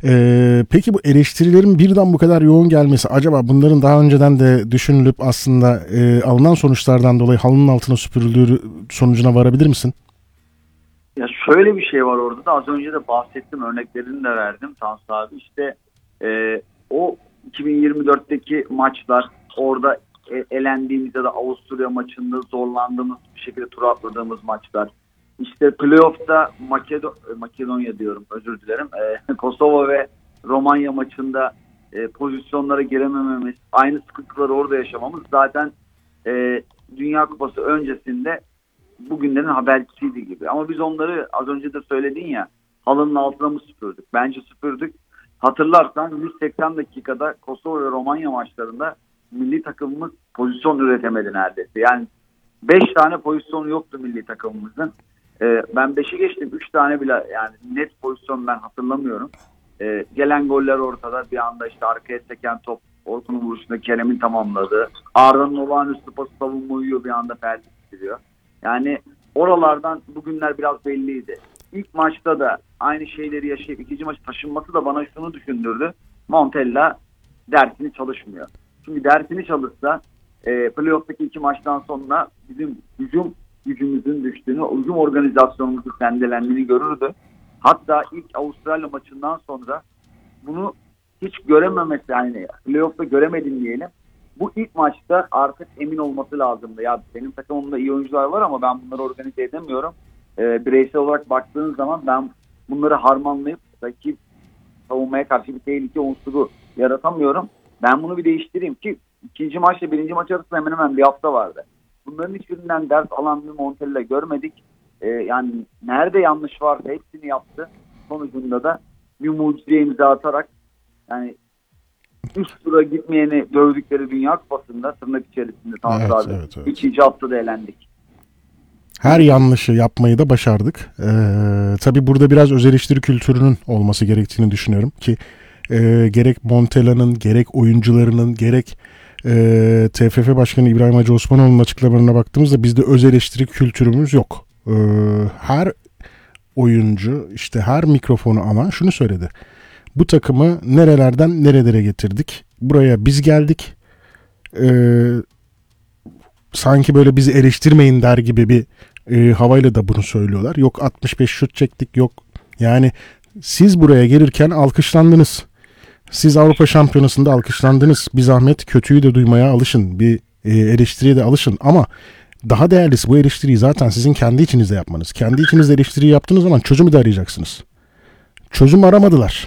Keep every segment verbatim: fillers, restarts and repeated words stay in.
Ee, peki bu eleştirilerin birden bu kadar yoğun gelmesi, acaba bunların daha önceden de düşünülüp aslında e, alınan sonuçlardan dolayı halının altına süpürüldüğü sonucuna varabilir misin? Ya şöyle bir şey var orada da, az önce de bahsettim, örneklerini de verdim Tansu abi. İşte e, o iki bin yirmi dörtteki maçlar, orada e, elendiğimiz ya da Avusturya maçında zorlandığımız bir şekilde tur atladığımız maçlar. İşte playoff'ta Makedon Makedonya diyorum, özür dilerim. E, Kosova ve Romanya maçında e, pozisyonlara giremememiz, aynı sıkıntıları orada yaşamamız zaten e, Dünya Kupası öncesinde bugünlerin habercisiydi gibi. Ama biz onları, az önce de söyledin ya, halının altına mı süpürdük? Bence süpürdük. Hatırlarsan yüz seksen dakikada Kosova ve Romanya maçlarında milli takımımız pozisyon üretemedi neredeyse. Yani beş tane pozisyon yoktu milli takımımızın. Ee, ben beşi geçtim. üç tane bile, yani net pozisyon ben hatırlamıyorum. Ee, gelen goller ortada. Bir anda işte arkaya seken top, Orkun'un vuruşunda Kerem'in tamamladığı. Arda'nın olağanüstü pası, savunma uyuyor, bir anda Ferdi bitiriyor. Yani oralardan bugünler biraz belliydi. İlk maçta da aynı şeyleri yaşayıp ikinci maçı taşınması da bana şunu düşündürdü. Montella dersini çalışmıyor. Çünkü dersini çalışsa e, playoff'taki iki maçtan sonra bizim hücum gücümüzün düştüğünü, hücum organizasyonumuzun sendelendiğini görürdü. Hatta ilk Avustralya maçından sonra bunu hiç görememesi, yani playoff'ta göremedim diyelim. Bu ilk maçta artık emin olması lazımdı. Ya benim takımımda iyi oyuncular var ama ben bunları organize edemiyorum. E, bireysel olarak baktığınız zaman ben bunları harmanlayıp rakip savunmaya karşı bir tehlike unsuru yaratamıyorum. Ben bunu bir değiştireyim ki ikinci maçla birinci maç arasında hemen hemen bir hafta vardı. Bunların hiçbirinden ders alan bir Montella görmedik. Ee, yani nerede yanlış varsa hepsini yaptı. Sonucunda da bir mucizeye imza atarak, yani üst tura gitmeyeni dövdükleri Dünya Kupası'nda tırnak içerisinde tam evet, sadece evet, evet. ikinci haftada elendik. Her yanlışı yapmayı da başardık. Ee, tabii burada biraz öz eleştiri kültürünün olması gerektiğini düşünüyorum ki e, gerek Montella'nın, gerek oyuncularının, gerek e, T F F Başkanı İbrahim Hacı Osmanoğlu'nun açıklamalarına baktığımızda bizde öz eleştiri kültürümüz yok. Ee, her oyuncu, işte her mikrofonu alan şunu söyledi: bu takımı nerelerden nerelere getirdik? Buraya biz geldik. Ee, sanki böyle bizi eleştirmeyin der gibi bir e, havayla da bunu söylüyorlar. Yok altmış beş şut çektik, yok. Yani siz buraya gelirken alkışlandınız. Siz Avrupa Şampiyonası'nda alkışlandınız. Bir zahmet kötüyü de duymaya alışın. Bir e, eleştiriye de alışın. Ama daha değerlisi, bu eleştiriyi zaten sizin kendi içinizde yapmanız. Kendi içinizde eleştiriyi yaptığınız zaman çözümü de arayacaksınız. Çözüm aramadılar.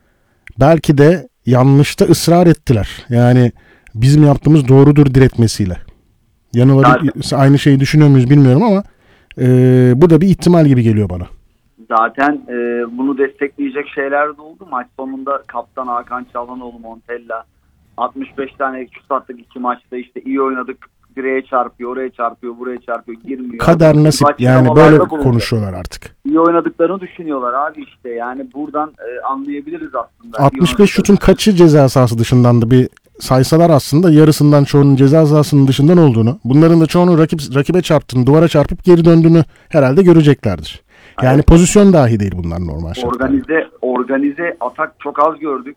Belki de yanlışta ısrar ettiler. Yani bizim yaptığımız doğrudur diretmesiyle. Yanılabilir, aynı şeyi düşünüyor muyuz bilmiyorum ama e, bu da bir ihtimal gibi geliyor bana. Zaten e, bunu destekleyecek şeyler de oldu. Maç sonunda kaptan Hakan Çalhanoğlu, Montella altmış beş tane şut attık iki maçta, işte iyi oynadık, direğe çarpıyor, oraya çarpıyor, buraya çarpıyor, girmiyor. Kader nasip, yani böyle konuşuyorlar artık. İyi oynadıklarını düşünüyorlar abi işte. Yani buradan e, anlayabiliriz aslında. altmış beş şutun kaçı ceza sahası dışındandı? Bir saysalar aslında yarısından çoğunun ceza sahasının dışından olduğunu, bunların da çoğunun rakip, rakibe çarptığını, duvara çarpıp geri döndüğünü herhalde göreceklerdir. Yani evet, pozisyon dahi değil bunlar normal şartlarda. Organize, organize atak çok az gördük.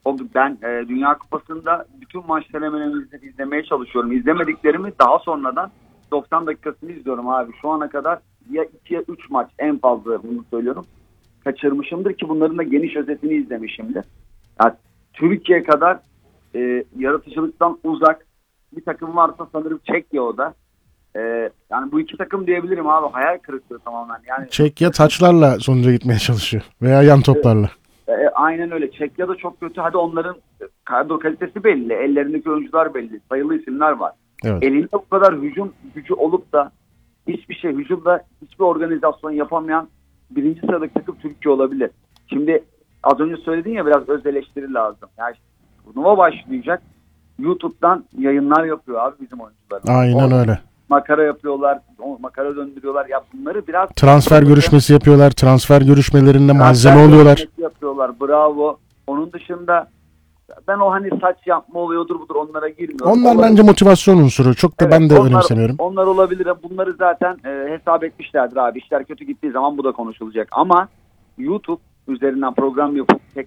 Ben e, Dünya Kupası'nda bütün maçları hemen hemen izlemeye çalışıyorum. İzlemediklerimi daha sonradan doksan dakikasını izliyorum abi. Şu ana kadar ya iki ya üç maç en fazla, bunu söylüyorum, kaçırmışımdır ki bunların da geniş özetini izlemişimdir. Yani Türkiye kadar e, yaratıcılıktan uzak bir takım varsa sanırım Çekya o da. E, yani bu iki takım diyebilirim abi, hayal kırıklığı tamamen. Yani Çekya taçlarla sonuca gitmeye çalışıyor veya yan toplarla. E, e, aynen öyle. Çekya da çok kötü. Hadi onların kadro kalitesi belli. Ellerindeki oyuncular belli. Sayılı isimler var. Evet. Elinde bu kadar hücum gücü olup da hiçbir şey, hücumda hiçbir organizasyon yapamayan birinci sıradaki takım Türkiye olabilir. Şimdi az önce söyledin ya, biraz öz eleştiri lazım. Yani turnuva başlayacak. YouTube'dan yayınlar yapıyor abi bizim oyuncular. Aynen o, öyle. Makara yapıyorlar, makara döndürüyorlar. Ya bunları biraz transfer görüşmesi yapıyorlar. Transfer görüşmelerinde transfer malzeme oluyorlar. Yapıyorlar. Bravo. Onun dışında ben o hani saç yapma oluyordur budur, onlara girmiyorum. Onlar olabilir. Bence motivasyon unsuru. Çok da evet, ben de onlar, önemsemiyorum. Onlar olabilir. Bunları zaten e, hesap etmişlerdir abi. İşler kötü gittiği zaman bu da konuşulacak. Ama YouTube üzerinden program yapıp